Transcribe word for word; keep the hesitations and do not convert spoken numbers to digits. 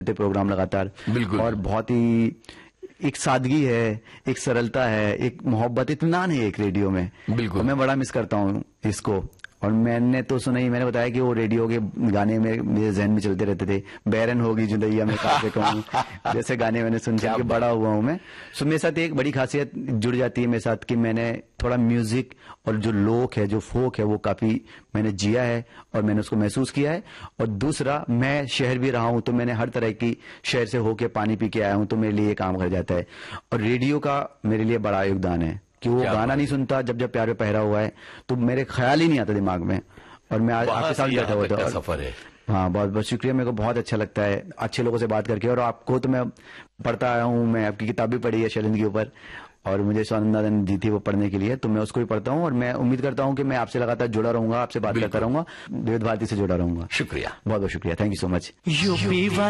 Programme लगातार, बिल्कुल। और बहुत ही एक सादगी है, एक सरलता है, एक मोहब्बत, इत्मीनान है एक रेडियो में। बिल्कुल। मैं बड़ा मिस करता हूँ इसको। और मैंने तो सुना ही, मैंने बताया कि वो रेडियो के गाने मेरे मेरे जहन में चलते रहते थे। बैरन होगी जुदैया में काफे कहूँ, जैसे गाने मैंने सुन सुन के बड़ा हुआ हूँ मैं। सो मेरे साथ एक बड़ी खासियत जुड़ जाती है मेरे साथ कि मैंने थोड़ा म्यूजिक और जो लोक है, जो फोक है, वो काफी मैंने जिया है और मैंने उसको महसूस किया है। और दूसरा, मैं शहर भी रहा हूँ, तो मैंने हर तरह की शहर से होके पानी पी के आया हूँ, तो मेरे लिए ये काम कर जाता है। और रेडियो का मेरे लिए बड़ा योगदान है कि वो गाना नहीं सुनता, जब जब प्यार पे पहरा हुआ है तो मेरे ख्याल ही नहीं आता दिमाग में, और मैं आज आपके साथ बैठा हुआ था। सफर है। हाँ, बहुत बहुत शुक्रिया। मेरे को बहुत अच्छा लगता है अच्छे लोगों से बात करके। और आपको तो मैं पढ़ता आया हूँ, मैं आपकी किताब भी पढ़ी है शैलेंद्र के ऊपर, और मुझे स्वानंदानंद दी थी वो पढ़ने के लिए, तो मैं उसको भी पढ़ता हूँ। और मैं उम्मीद करता हूँ कि मैं आपसे लगातार जुड़ा रहूंगा, आपसे बात करता रहूंगा, विविध भारती से जुड़ा रहूंगा। शुक्रिया, बहुत बहुत शुक्रिया। Thank you so much.